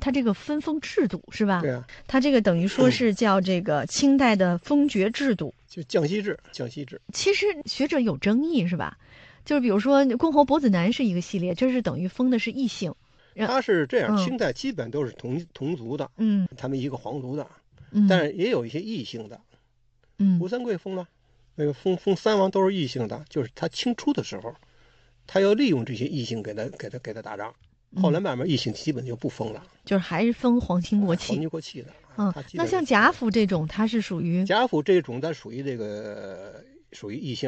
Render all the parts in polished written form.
它这个分封制度是吧？ 对啊， 它这个等于说是叫这个清代的封爵制度， 就降息制。 其实学者有争议是吧？就是比如说公侯伯子男是一个系列，这是等于封的是异姓。 他是这样，清代基本都是同族的，他们一个皇族的，但是也有一些异姓的，吴三桂封了，那个封三王都是异姓的，就是他清初的时候，他要利用这些异姓给他打仗，后来慢慢异姓基本就不封了， 就是还是封皇亲国戚， 皇亲国戚的。 那像贾府这种，它是属于贾府这种，它属于这个属于异姓，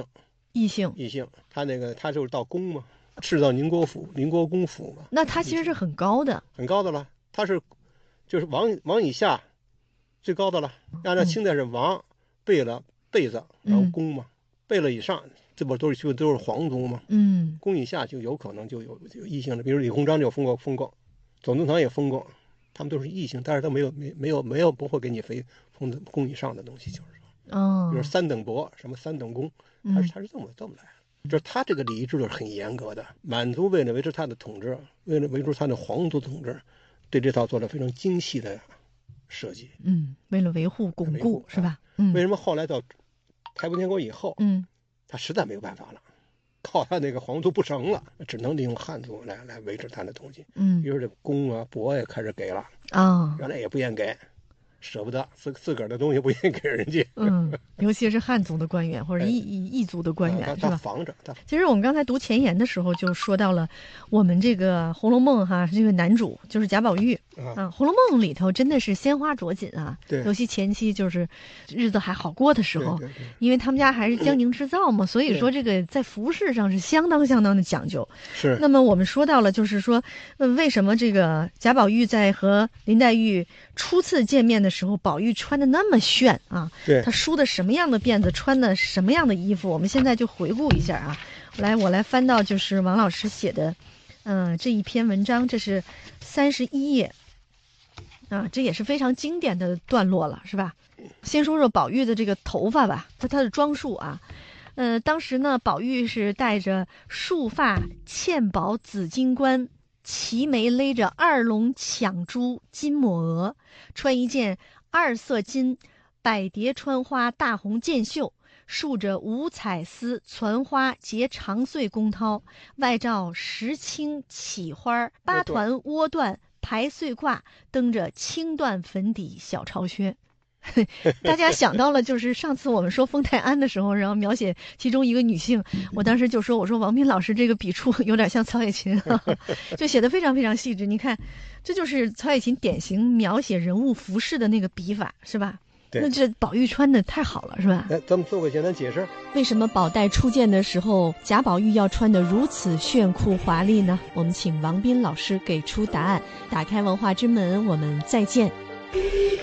他就是到宫嘛。是到宁国公府嘛？ 那他其实是很高的了。他是就是王以下最高的了。按照清代是王贝了贝子，然后公嘛，贝了以上，这不都是皇族嘛？公以下就有可能就有异姓的，比如李鸿章就封过，左宗棠也封过，他们都是异姓，但是他没有不会给你封的公以上的东西，就是说，比如三等伯什么三等公，他是这么来。就是他这个礼仪制度是很严格的，满族为了维持他的统治，为了维持他的皇族统治，对这套做了非常精细的设计。 为了维护巩固是吧？ 为什么后来到太平天国以后，他实在没有办法了，靠他那个皇族不成了，只能利用汉族来维持他的东西。比如这公啊伯也开始给了原来也不愿给。舍不得自个儿的东西不愿意给人家， 尤其是汉族的官员或者异族的官员，是吧？ 他防着。 其实我们刚才读前言的时候就说到了，我们这个《红楼梦》这个男主就是贾宝玉《红楼梦》里头真的是鲜花着锦啊，尤其前期就是日子还好过的时候，因为他们家还是江宁织造嘛，所以说这个在服饰上是相当的讲究。 是。 那么我们说到了，就是说，为什么这个贾宝玉在和林黛玉初次见面的时候，宝玉穿的那么炫啊？ 对， 他梳的什么样的辫子，穿的什么样的衣服？我们现在就回顾一下啊。我来翻到就是王老师写的，这一篇文章，这是31页啊，这也是非常经典的段落了，是吧？先说说宝玉的这个头发吧，他的装束啊。当时呢，宝玉是戴着束发嵌宝紫金冠，齐眉勒着2龙抢珠金抹额，穿一件2色金百蝶穿花大红箭袖，束着五彩丝攒花结长穗宫绦，外罩石青起花8团倭缎排穗褂，蹬着青缎粉底小朝靴。大家想到了，就是上次我们说封泰安的时候，然后描写其中一个女性，我当时就说，我说王斌老师这个笔触有点像曹雪芹，就写得非常非常细致。你看，这就是曹雪芹典型描写人物服饰的那个笔法，是吧？那这宝玉穿的太好了，是吧？ 咱们做个简单解释， 为什么宝黛初见的时候，贾宝玉要穿得如此炫酷华丽呢？我们请王斌老师给出答案。打开文化之门，我们再见。